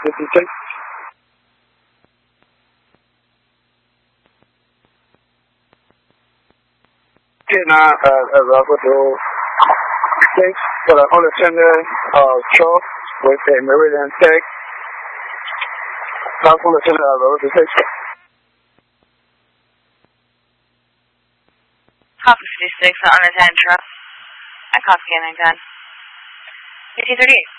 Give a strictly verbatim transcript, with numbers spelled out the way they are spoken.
fifty-six. Ten nine at Rockville six for the unattended uh, truck with a Meridian Tech. Rockville attended at Rockville six. Copy fifty-six, unattended truck. I copy nine ten. fifteen thirty-eight.